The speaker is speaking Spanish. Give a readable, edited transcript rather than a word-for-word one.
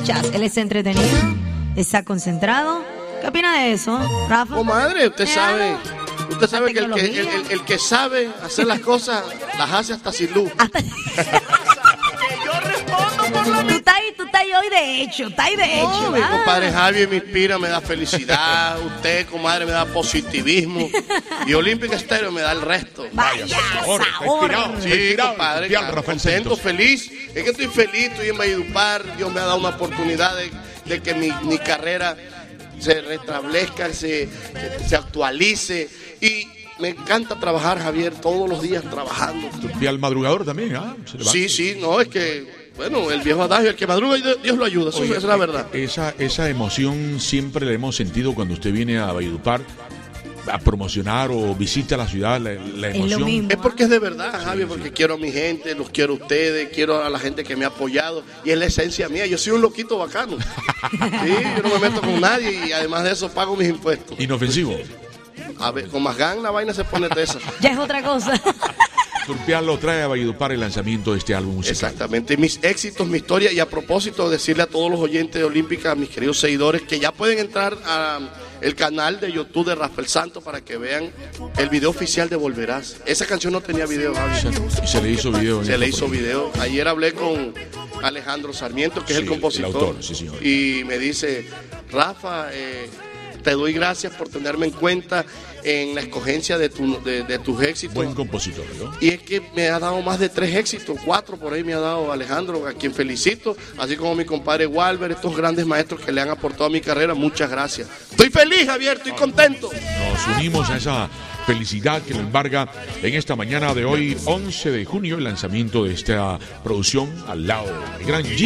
escuchas, él es entretenido, está concentrado. ¿Qué opina de eso, Rafa? Comadre, usted sabe que el que sabe hacer las cosas las hace hasta sin luz. Tú estás ahí hoy de hecho, Mi compadre Javi me inspira, me da felicidad. Usted, comadre, me da positivismo. Y Olímpica Estéreo me da el resto. Vaya sabor. Sí, compadre, contento, feliz. Es que estoy feliz, estoy en Valledupar. Dios me ha dado una oportunidad de que mi carrera se restablezca, se actualice. Y me encanta trabajar, Javier, todos los días trabajando. Y al madrugador también, ¿ah? Sí, no, es que, bueno, el viejo adagio, el que madruga, Dios lo ayuda, eso es la verdad. Esa emoción siempre la hemos sentido cuando usted viene a Valledupar a promocionar o visita la ciudad, la emoción. Es porque es de verdad, Javier, porque quiero a mi gente, los quiero a ustedes, quiero a la gente que me ha apoyado, y es la esencia mía. Yo soy un loquito bacano. Sí, yo no me meto con nadie y además de eso pago mis impuestos. Inofensivo. A ver, con más gang la vaina se pone tesa. Ya es otra cosa. Turpial lo trae a Valledupar el lanzamiento de este álbum musical. Exactamente, mis éxitos, mi historia. Y a propósito, decirle a todos los oyentes de Olímpica, a mis queridos seguidores, que ya pueden entrar a el canal de YouTube de Rafael Santos para que vean el video oficial de Volverás. Esa canción no tenía video, Javi. Y se le hizo video. Se le hizo video. Ayer hablé con Alejandro Sarmiento, que es el compositor. El autor, sí, señor. Y me dice, Rafa, te doy gracias por tenerme en cuenta en la escogencia de tus éxitos. Buen compositor, ¿no? Y es que me ha dado más de 3 éxitos, 4 por ahí me ha dado Alejandro, a quien felicito, así como mi compadre Walver, estos grandes maestros que le han aportado a mi carrera. Muchas gracias. Estoy feliz, Javier, estoy contento. Nos unimos a esa felicidad que lo embarga en esta mañana de hoy, 11 de junio, el lanzamiento de esta producción al lado del gran G.